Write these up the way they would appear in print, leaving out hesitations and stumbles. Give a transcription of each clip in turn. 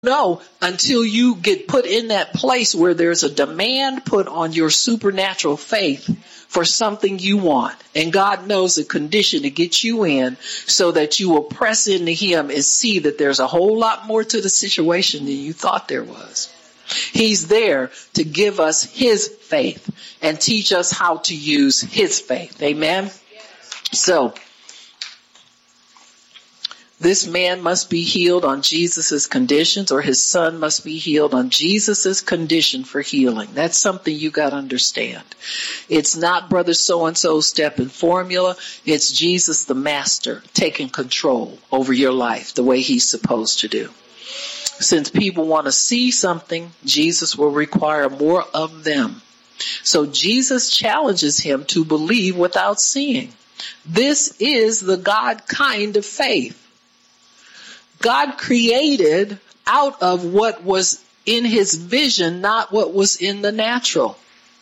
know until you get put in that place where there's a demand put on your supernatural faith for something you want. And God knows the condition to get you in so that you will press into him and see that there's a whole lot more to the situation than you thought there was. He's there to give us his faith and teach us how to use his faith. Amen? So, this man must be healed on Jesus' conditions, or his son must be healed on Jesus' condition for healing. That's something you got to understand. It's not brother so-and-so's step and formula. It's Jesus the master taking control over your life the way he's supposed to do. Since people want to see something, Jesus will require more of them. So Jesus challenges him to believe without seeing. This is the God kind of faith. God created out of what was in his vision, not what was in the natural.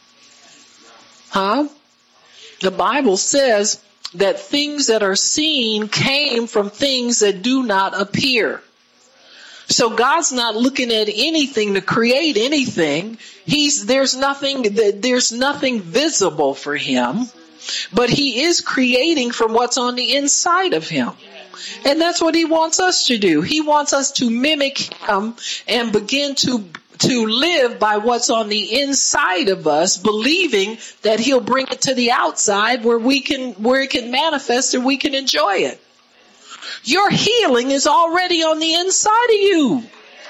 The Bible says that things that are seen came from things that do not appear. So God's not looking at anything to create anything. There's nothing visible for him, but he is creating from what's on the inside of him. And that's what he wants us to do. He wants us to mimic him and begin to live by what's on the inside of us, believing that he'll bring it to the outside where it can manifest and we can enjoy it. Your healing is already on the inside of you.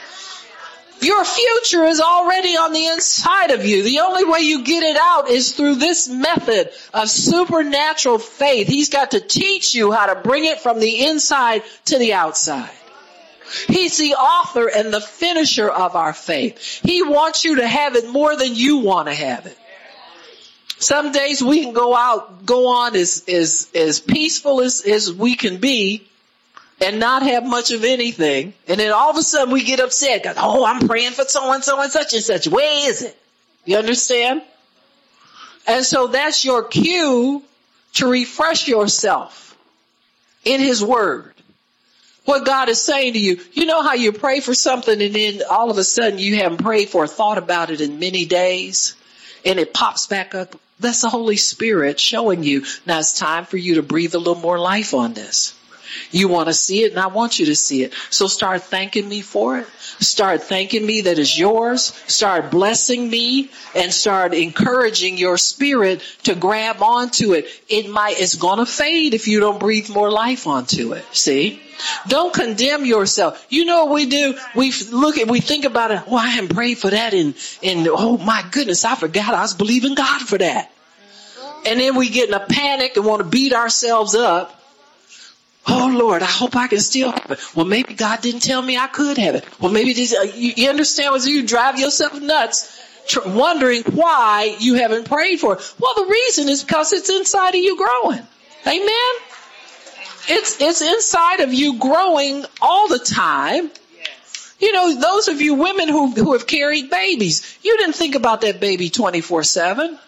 Your future is already on the inside of you. The only way you get it out is through this method of supernatural faith. He's got to teach you how to bring it from the inside to the outside. He's the author and the finisher of our faith. He wants you to have it more than you want to have it. Some days we can go on as peaceful as we can be, and not have much of anything. And then all of a sudden we get upset. Oh, I'm praying for so-and-so and such and such. Where is it? You understand? And so that's your cue to refresh yourself in his word. What God is saying to you. You know how you pray for something and then all of a sudden you haven't prayed for or thought about it in many days and it pops back up? That's the Holy Spirit showing you. Now it's time for you to breathe a little more life on this. You want to see it, and I want you to see it. So start thanking me for it. Start thanking me that it's yours. Start blessing me and start encouraging your spirit to grab onto it. It's going to fade if you don't breathe more life onto it. See? Don't condemn yourself. You know what we do? We think about it. Oh, I haven't prayed for that and oh my goodness, I forgot I was believing God for that. And then we get in a panic and want to beat ourselves up. Oh, Lord, I hope I can still have it. Well, maybe God didn't tell me I could have it. Well, maybe this, you understand what you drive yourself nuts wondering why you haven't prayed for it. Well, the reason is because it's inside of you growing. Amen? It's inside of you growing all the time. You know, those of you women who have carried babies, you didn't think about that baby 24/7.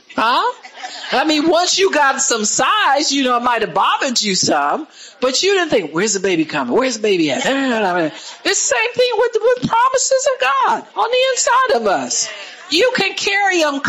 I mean, once you got some size, you know, it might have bothered you some, but you didn't think, where's the baby coming? Where's the baby at? It's the same thing with promises of God on the inside of us. You can carry them